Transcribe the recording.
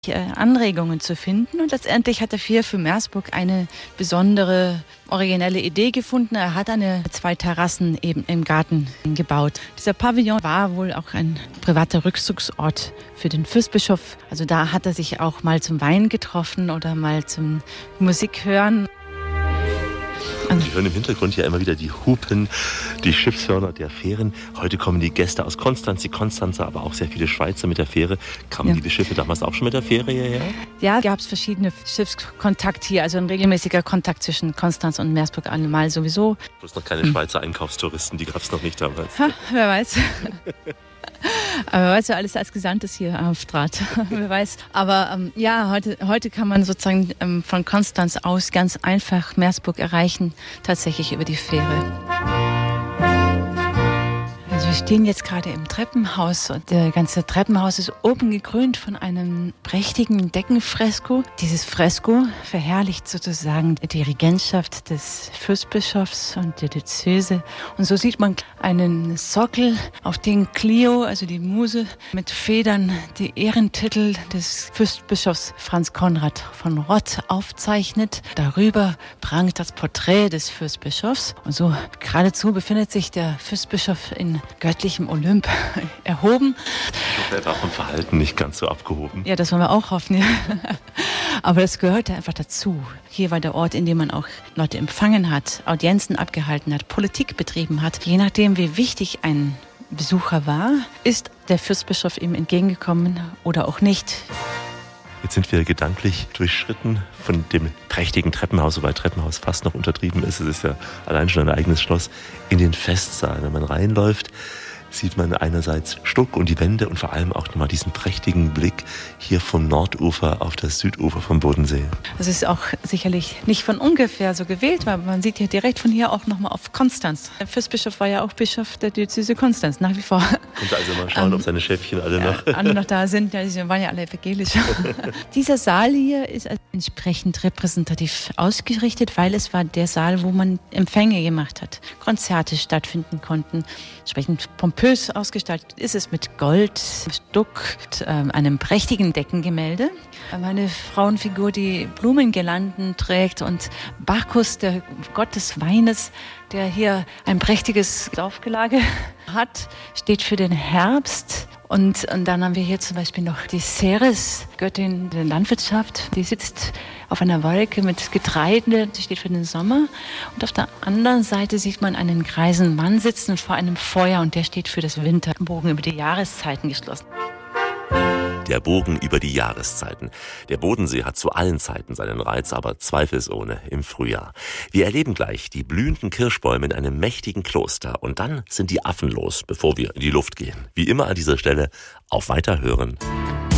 Anregungen zu finden. Und letztendlich hat der Fier für Meersburg eine besondere, originelle Idee gefunden. Er hat 2 Terrassen eben im Garten gebaut. Dieser Pavillon war wohl auch ein privater Rückzugsort für den Fürstbischof. Also da hat er sich auch mal zum Wein getroffen oder mal zum Musik hören. Sie hören im Hintergrund ja immer wieder die Hupen, die Schiffshörner der Fähren. Heute kommen die Gäste aus Konstanz, die Konstanzer, aber auch sehr viele Schweizer mit der Fähre. Kamen die Schiffe damals auch schon mit der Fähre hierher? Ja, gab es verschiedene Schiffskontakt hier, also ein regelmäßiger Kontakt zwischen Konstanz und Meersburg allemal sowieso. Bloß noch keine Schweizer Einkaufstouristen, die gab es noch nicht damals. Ha, wer weiß. Aber wer weiß, wer alles als Gesandtes hier auftrat. Wer weiß. Aber heute kann man sozusagen von Konstanz aus ganz einfach Meersburg erreichen, tatsächlich über die Fähre. Also wir stehen jetzt gerade im Treppenhaus und der ganze Treppenhaus ist oben gekrönt von einem prächtigen Deckenfresko. Dieses Fresko verherrlicht sozusagen die Regentschaft des Fürstbischofs und der Diözese. Und so sieht man einen Sockel, auf den Clio, also die Muse, mit Federn die Ehrentitel des Fürstbischofs Franz Konrad von Rott aufzeichnet. Darüber prangt das Porträt des Fürstbischofs. Und so geradezu befindet sich der Fürstbischof in göttlichem Olymp erhoben. Ich hoffe, er war vom Verhalten nicht ganz so abgehoben. Ja, das wollen wir auch hoffen. Ja. Aber das gehörte einfach dazu. Hier war der Ort, in dem man auch Leute empfangen hat, Audienzen abgehalten hat, Politik betrieben hat. Je nachdem, wie wichtig ein Besucher war, ist der Fürstbischof ihm entgegengekommen oder auch nicht. Jetzt sind wir gedanklich durchschritten von dem prächtigen Treppenhaus, wobei Treppenhaus fast noch untertrieben ist. Es ist ja allein schon ein eigenes Schloss, in den Festsaal. Wenn man reinläuft, sieht man einerseits Stuck und die Wände und vor allem auch nochmal diesen prächtigen Blick hier vom Nordufer auf das Südufer vom Bodensee. Das ist auch sicherlich nicht von ungefähr so gewählt, weil man sieht ja direkt von hier auch nochmal auf Konstanz. Der Fürstbischof war ja auch Bischof der Diözese Konstanz, nach wie vor. Konnte also mal schauen, ob seine Schäfchen alle noch da sind. Ja, die waren ja alle evangelisch. Dieser Saal hier ist entsprechend repräsentativ ausgerichtet, weil es war der Saal, wo man Empfänge gemacht hat, Konzerte stattfinden konnten, entsprechend pompös ausgestaltet ist es mit Gold, Stuck, einem prächtigen Deckengemälde. Eine Frauenfigur, die Blumengirlanden trägt und Bacchus, der Gott des Weines, der hier ein prächtiges Saufgelage hat, steht für den Herbst. Und dann haben wir hier zum Beispiel noch die Ceres, Göttin der Landwirtschaft. Die sitzt auf einer Wolke mit Getreide, die steht für den Sommer. Und auf der anderen Seite sieht man einen greisen Mann sitzen vor einem Feuer und der steht für das Winter. Bogen über die Jahreszeiten geschlossen. Der Bogen über die Jahreszeiten. Der Bodensee hat zu allen Zeiten seinen Reiz, aber zweifelsohne im Frühjahr. Wir erleben gleich die blühenden Kirschbäume in einem mächtigen Kloster. Und dann sind die Affen los, bevor wir in die Luft gehen. Wie immer an dieser Stelle auf Weiterhören.